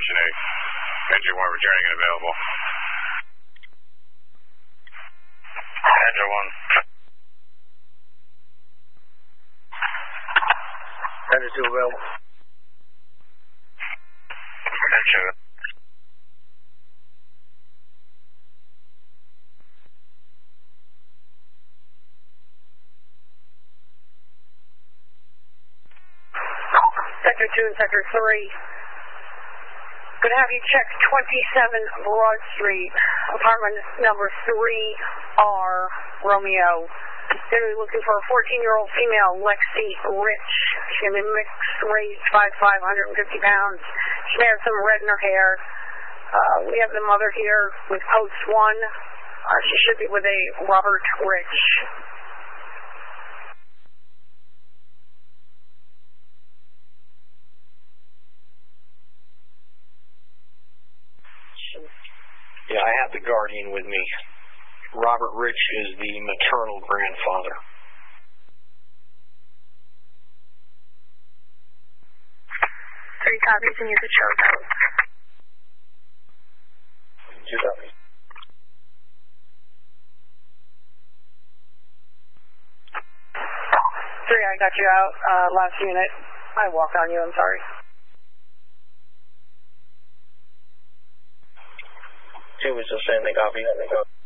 Station 8. Engine 1 returning and available. Engine 1. Engine 2 available. Engine. Sector 2 and Sector 3. Could have you check 27 Broad Street, apartment number 3R, Romeo. Going to be looking for a 14-year-old female, Lexi Rich. She's going to be mixed race, 5'5", 150 pounds. She may have some red in her hair. We have the mother here with post 1. She should be with a Robert Rich. Yeah, I have the guardian with me. Robert Rich is the maternal grandfather. Three copies and you could show those. 2 copies. Three, I got you out. Last unit. I walked on you, I'm sorry. 2 was just saying they copy, and they go.